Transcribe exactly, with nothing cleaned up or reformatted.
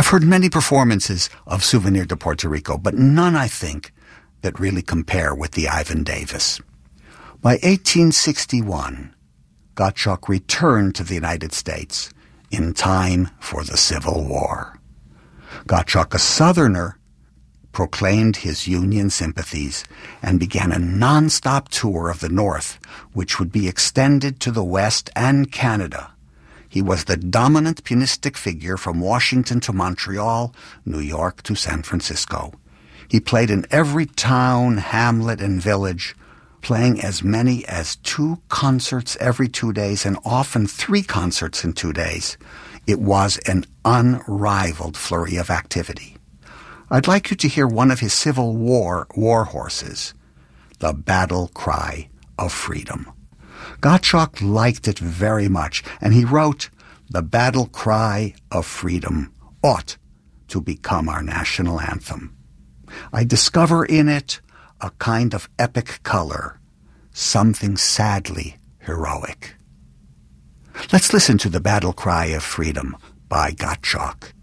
I've heard many performances of Souvenir de Puerto Rico, but none, I think, that really compare with the Ivan Davis. By eighteen sixty-one, Gottschalk returned to the United States in time for the Civil War. Gottschalk, a Southerner, proclaimed his Union sympathies and began a non-stop tour of the North, which would be extended to the West and Canada. He was the dominant pugilistic figure from Washington to Montreal, New York to San Francisco. He played in every town, hamlet, and village, playing as many as two concerts every two days and often three concerts in two days. It was an unrivaled flurry of activity. I'd like you to hear one of his Civil War war horses, the Battle Cry of Freedom. Gottschalk liked it very much, and he wrote, "The Battle Cry of Freedom ought to become our national anthem. I discover in it a kind of epic color, something sadly heroic." Let's listen to The Battle Cry of Freedom by Gottschalk.